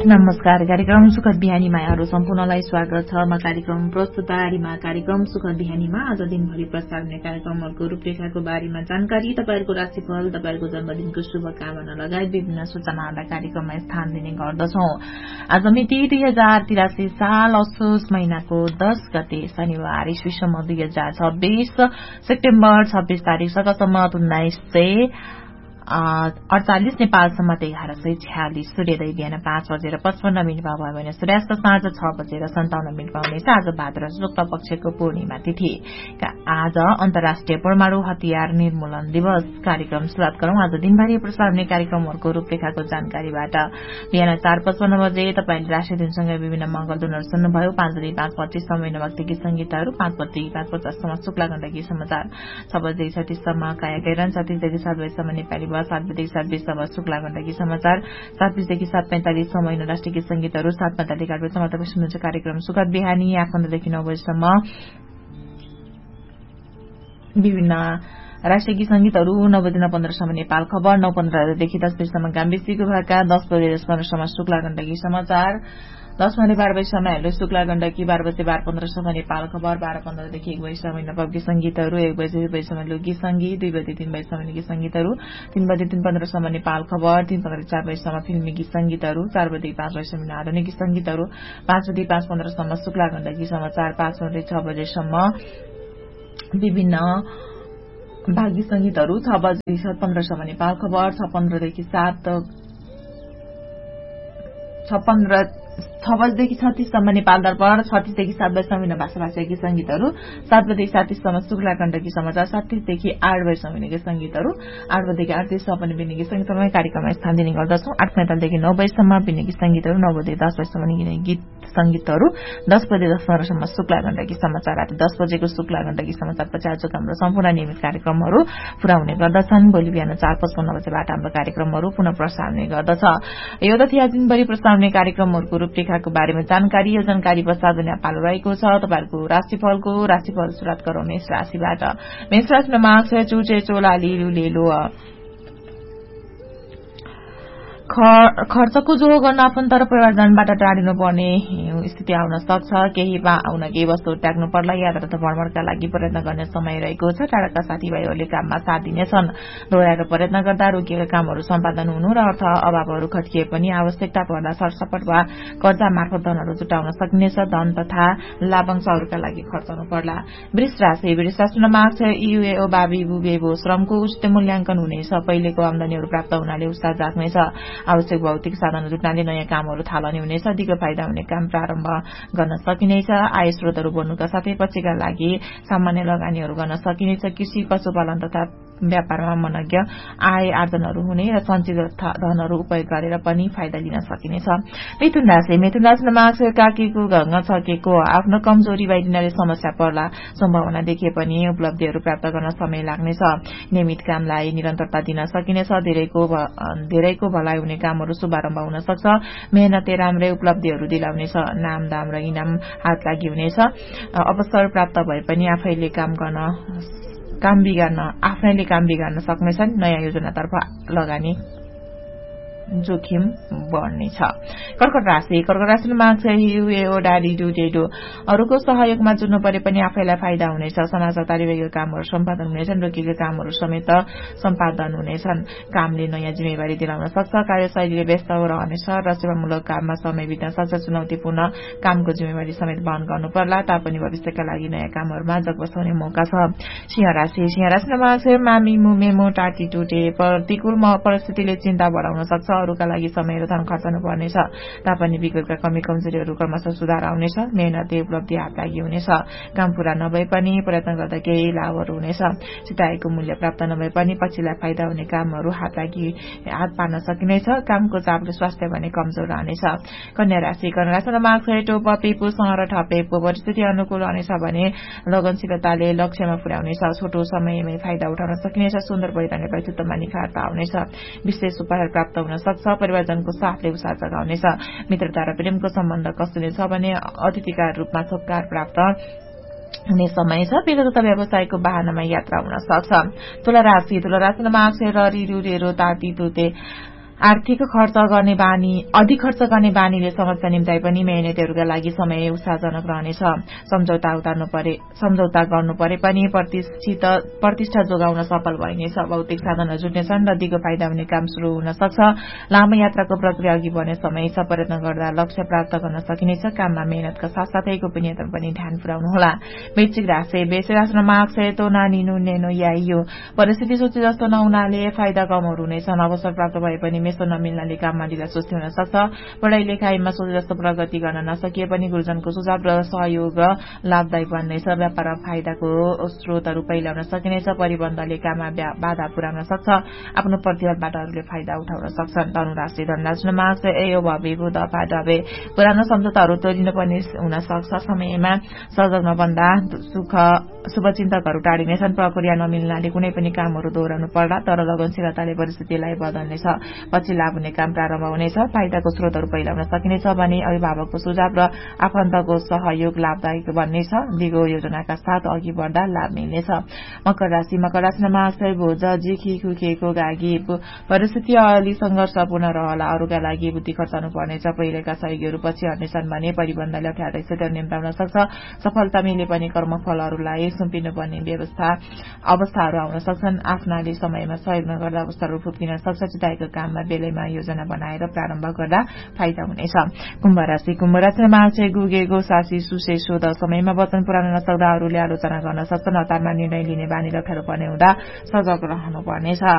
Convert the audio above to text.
नमस्कार। कार्यक्रम सुखद बिहानीमा यहाँहरू सम्पूर्णलाई स्वागत छ। म कार्यक्रम प्रस्तुतारीमा। कार्यक्रम सुखद बिहानीमा आज दिनभरि प्रसार हुने कार्यक्रमहरूको रूपरेखाको बारेमा जानकारी, तपाईहरूको राशिफल, तपाईहरूको जन्मदिनको शुभकामना लगायत विभिन्न सूचनाहरूलाई कार्यक्रममा स्थान दिने गर्दछौं। आज मिति 2083 साल असोज महिनाको 10 गते शनिबार, ईस्वी सम्म 2026 सेप्टेम्बर 26 तारिक सकसम्म 1948 नेपाल सम्मत 1146 सूर्योदय बिहान 5:55 भयो भने सूर्यास्त साँझ 6:57 हुनेछ। आज भाद्र शुक्ल पक्षको पूर्णिमा तिथि। आज अन्तर्राष्ट्रिय परमाणु हतियार निर्मूलन दिवस। कार्यक्रम शुरूआत गरौं आज दिनभरि प्रसार हुने कार्यक्रमहरूको रूपरेखाको जानकारीबाट। बिहान 4:55 बजे तपाईले राष्ट्रिय धुनसँगै विभिन्न मंगलधुनहरू सुन्नुभयो। 5:05:25 समय भक्ति गीत संगीतहरू, 5:05:50 सम्म शुक्ला गण्डकी समाचार, 6:36 सम्म काया कैरन, 36देखि 7 बजेसम्म नेपाली 7:00देखि 7:20 शुक्ला गण्डकी समाचार, 7:20देखि 7:45 समय राष्ट्रिय गीत संगीतहरू, 7:45 बजेसम्म तपाईँ सुन्नुहुन्छ कार्यक्रम सुखद बिहानी। 8:15देखि 9 बजेसम्म विभिन्न राष्ट्रिय गीत संगीतहरू, 9:15 नेपाल खबर, 9:15देखि 10 बजेसम्म गाम्बेसीको भाका, 10:15 शुक्ला गण्डकी समाचार, 10:12 बजेसम्म हेलो शुक्ला गण्डकी, 12:15 नेपाल खबर, 12:15देखि 1 बजेसम्म नवब गीत संगीतहरू, 1 बजेसम्म लोकगीत संगीत, 2 बजे 3 बजेसम्म गीत संगीतहरू, 3 बजे 3:15 नेपाल खबर, 3:15 4 बजेसम्म फिल्मी गीत संगीतहरू, 4 बजे 5 बजेसम्म आधुनिक गीत संगीतहरू, 5 बजे 5:15 शुक्ला गण्डकी समाचार, 5 बजे 6 बजेसम्म विभिन्न भागी संगीतहरू, 6 बजे 7:15 नेपाल खबर, 6:15देखि 6 बजेदेखि 36सम्म नेपाल दर्पण, 36देखि 7 बजेसम्म भाषाभाषी गीत संगीतहरू, 7 बजेदेखि 7:30 शुक्ला गण्डकी समाचार, 7:30देखि 8 बजेसम्म गीत संगीतहरू, 8 बजेदेखि 8:30 पनि विभिन्न गीत संगीतहरूमा कार्यक्रममा स्थान दिने गर्दछौं। 8:45देखि 9 बजेसम्म विभिन्न गीत संगीतहरू, 9 बजे 10 बजेसम्म गीत संगीतहरू, 10 बजे 10:15 शुक्ला गण्डकी समाचार। राति 10 बजेको शुक्ला गण्डकी समाचारपछि आजको हाम्रो सम्पूर्ण नियमित कार्यक्रमहरू पूरा हुने गर्दछन्। भोलि बिहान 4:55 बजेबाट हाम्रो कार्यक्रमहरू पुनः प्रसार हुने गर्दछ। यो त थियो दिनभरि प्रसार हुने कार्यक्रमहरूको रूपरेखाको बारेमा जानकारी। यो जानकारी पश्चात पनि पालो रहेको छ तपाईहरुको राशिफल सुरुवात गरौं मेष राशिबाट। मेष राशिमा मार्क्स चुचे चोला लिलु लेलो खर्चको जोहो गर्न आफन्त र परिवारजनबाट टाढिनु पर्ने स्थिति आउन सक्छ। केही वस्तु त्याग्नु पर्ला। यात्रा तथा भ्रमणका लागि प्रयत्न गर्ने समय रहेको छ। टाढाका साथीभाइहरूले काममा साथ दिनेछन्। दोहोर्याएर प्रयत्न गर्दा रोकिएका कामहरू सम्पादन हुनु र अर्थ अभावहरू खटिए पनि आवश्यकता पर्दा सरसपट वा कर्जा मार्फत धनहरू जुटाउन सकिनेछ। धन तथा लाभांशहरूका लागि खर्चनु पर्ला। वृष राशिमा मार्क्स युएओ बाबी बुबेबो श्रमको उचित मूल्याङ्कन हुनेछ। पहिलेको आमदानीहरू प्राप्त हुनाले उत्साह जाग्नेछ। आवश्यक भौतिक साधन जुट्नाले नयाँ कामहरू थालनी हुनेछ। दिगो फाइदा हुने काम प्रारम्भ गर्न सकिनेछ। आय स्रोतहरू बढ्नुका साथै पछिका लागि सामान्य लगानीहरू गर्न सकिनेछ। कृषि पशुपालन तथा व्यापारमा मनज्ञ आय आर्जनहरू हुने र सञ्चित धनहरू उपयोग गरेर पनि फाइदा लिन सकिनेछ। मिथुन राशिमा मार्क्स काकीको घङ्ग छकेको आफ्नो कमजोरी बाहिरिनाले समस्या पर्ला। सम्भावना देखिए पनि उपलब्धिहरू प्राप्त गर्न समय लाग्नेछ। नियमित कामलाई निरन्तरता दिन सकिनेछ। धेरैको भलाइ हुने कामहरू शुभारम्भ हुन सक्छ। मेहनतले राम्रै उपलब्धिहरू दिलाउनेछ। नाम दाम र इनाम हात लागि हुनेछ। अवसर प्राप्त भए पनि आफैले काम बिगार्न सक्नेछन्। नयाँ योजनातर्फ लगानी जोखिम बढ्नेछ। कर्कट राशिमा मार्क्स युएओ डाडी डुडेडो अरूको सहयोगमा जुट्नु परे पनि आफैलाई फाइदा हुनेछ। समाजमा तारिरहेका कामहरू सम्पादन हुनेछन्। रोकिएका कामहरू समेत सम्पादन हुनेछन्। कामले नयाँ जिम्मेवारी दिलाउन सक्छ। कार्यशैलीले व्यस्त रहनेछ र सेवामूलक काममा समय बित्न सक्छ। चुनौतीपूर्ण कामको जिम्मेवारी समेत वहन गर्नु पर्ला तापनि भविष्यका लागि नयाँ कामहरूमा जग बसाउने मौका छ। सिंह राशिमा मार्क्स मामी मुमेमो टाटी टुटे प्रतिकूल परिस्थितिले चिन्ता बढाउन सक्छ। अरूका लागि समय र धन खर्चनु पर्नेछ तापनि विगतका कमी कमजोरीहरू क्रमशः सुधार आउनेछ। मेहनतले उपलब्धि हात लागि हुनेछ। काम पूरा नभए पनि प्रयत्न गर्दा केही लाभहरू हुनेछ। चिताएको मूल्य प्राप्त नभए पनि पछिल्ला फाइदा हुने कामहरू हात पार्न सकिनेछ। कामको चापले स्वास्थ्य भने कमजोर रहनेछ। कन्या राशिमा मार्क्स टोप पेपुसँग र ठपेको परिस्थिति अनुकूल रहनेछ भने लगनशीलताले लक्ष्यमा पुर्याउनेछ। छोटो समयमै फाइदा उठाउन सकिनेछ। सुन्दर भइरहने व्यक्तित्वमा निखारता आउनेछ। विशेष उपहार प्राप्त हुन सक्छ। परिवारजनको साथले उत्साह जगाउनेछ। मित्रता र प्रेमको सम्बन्ध कस्तुले छ भने अतिथिका रूपमा सत्कार प्राप्त हुने समय छ। व्यक्तिगत तथा व्यवसायको वाहनामा यात्रा हुन सक्छ। तुला राशिमा मार्क्स र रिरुरेरो ताती तुते आर्थिक खर्च गर्ने बानी अधिक खर्च गर्ने बानीले समस्या निम्ताए पनि मेहनतीहरूका लागि समय उत्साहजनक रहनेछ। सम्झौता गर्नु परे पनि प्रतिष्ठा जोगाउन सफल भइनेछ। भौतिक साधनहरू जुट्नेछन् र दिगो फाइदा हुने काम शुरू हुन सक्छ। लामो यात्राको प्रक्रिया अघि बढ्ने समय छ। प्रयत्न गर्दा लक्ष्य प्राप्त गर्न सकिनेछ। काममा मेहनतका साथसाथै गोपनीयतामा पनि ध्यान पुर्याउनुहोला। वृश्चिक राशि बेसेरासनमा आक्षेतो नानिनु नेनो याइयो। परिस्थिति सोचे जस्तो नहुनाले फाइदा कमहरू हुनेछन्। अवसर प्राप्त भए पनि मेसो नमिल्नाले काममा ढिला सुस्ती हुन सक्छ। पढ़ाई लेखाईमा सोचे जस्तो प्रगति गर्न नसकिए पनि गुरुजनको सुझाव र सहयोग लाभदायी बन्नेछ। व्यापार फाइदाको स्रोतहरू पहिल्याउन सकिनेछ। परिबन्धले काममा बाधा पुर्याउन सक्छ। आफ्नो प्रतिभाबाट अरूले फाइदा उठाउन सक्छन्। धनुराशि धनराशिमा एयो भवेको दफा डबे पुरानो सम्झौताहरू तोडिन पनि हुन सक्छ। समयमा सजग नबन्दा शुभचिन्तकहरू टाढिनेछन्। प्रक्रिया नमिल्नाले कुनै पनि कामहरू दोहोऱ्याउनु पर्ला, तर लगनशीलताले परिस्थितिलाई बदल्नेछ। पछि लाभ हुने काम प्रारम्भ हुनेछ। फाइदाको स्रोतहरू पहिल्याउन सकिनेछ भने अभिभावकको सुझाव र आफन्तको सहयोग लाभदायक बन्नेछ। दिगो योजनाका साथ अघि बढ्दा लाभ मिल्नेछ। मकर राशिमा भोज जिखी खुखेको गागी परिस्थिति अलि संघर्षपूर्ण रहला। अरूका लागि बुद्धि खर्चाउनु पर्नेछ। पहिलेका सहयोगीहरू पछि हट्नेछन् भने परिबन्धले अप्ठ्यारो स्थितिहरू निम्ताउन सक्छ। सफलता मिले पनि कर्मफलहरूलाई सुम्पिनुपर्ने अवस्थाहरू आउन सक्छन्। आफ्नाले समयमा सहयोग नगर्दा अवस्थाहरू फुत्किन सक्छ। जुटाएको काममा बेलैमा योजना बनाएर प्रारम्भ गर्दा फाइदा हुनेछ। कुम्भ राशिमा गुगेको सासी सुसे सोध समयमा वचन पुर्याउन नसक्दा अरूले आलोचना गर्न सक्छन्। हतारमा निर्णय लिने बानी अप्ठ्यारो पर्ने हुँदा सजग रहनुपर्नेछ।